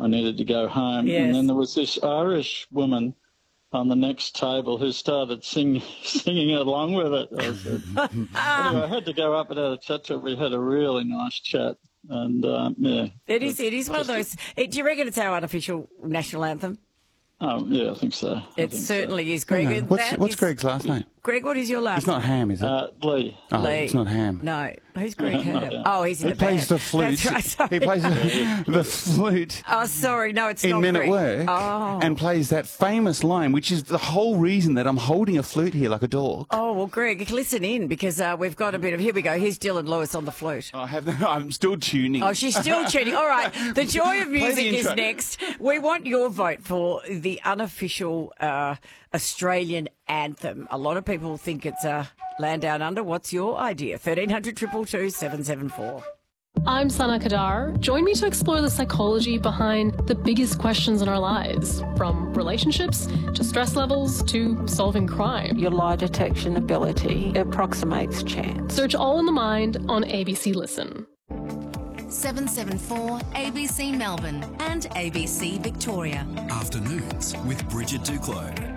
I needed to go home. Yes. And then there was this Irish woman on the next table who started singing along with it. I said, anyway, I had to go up and have a chat to her. We had a really nice chat. And, yeah. It is one of those. Do you reckon it's our unofficial national anthem? Oh, yeah, I think so. It certainly is, Greg. No. What's Greg's last name? Greg, what is your last It's not Ham, is it? Lee. Oh, Lee. It's not Ham. No. Who's Greg Ham? Yeah. Oh, he's in He the band. plays the flute. That's right, sorry. He plays the flute Oh, sorry. No, it's in not Men Greg. at Work and plays that famous line, which is the whole reason that I'm holding a flute here like a dog. Oh, well, Greg, listen in because we've got a bit of... Here we go. Here's Dylan Lewis on the flute. I'm still tuning. Oh, she's still tuning. All right. The joy of music is intro. next. We want your vote for the unofficial Australian anthem. A lot of people think it's Land Down Under. What's your idea? 1300 222 774. I'm Sana Kadar. Join me to explore the psychology behind the biggest questions in our lives, from relationships to stress levels to solving crime. Your lie detection ability approximates chance. Search All in the Mind on ABC Listen. 774 ABC Melbourne and ABC Victoria. Afternoons with Bridget Duclos.